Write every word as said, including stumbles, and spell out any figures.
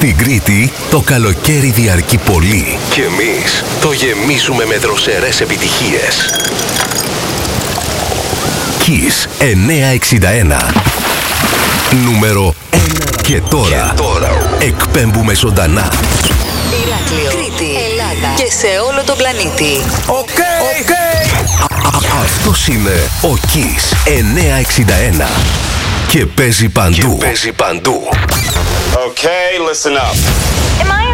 Στην Κρήτη το καλοκαίρι διαρκεί πολύ και εμείς το γεμίζουμε με δροσερές επιτυχίες. Kiss εννιακόσια εξήντα ένα. Νούμερο ένα. Και τώρα, και τώρα εκπέμπουμε ζωντανά. Ηράκλειο, Κρήτη, Ελλάδα και σε όλο τον πλανήτη. Οκ, okay, okay. Αυτός είναι ο Kiss εννιακόσια εξήντα ένα. Και παίζει παντού. Και παίζει παντού. Okay, listen up. Am I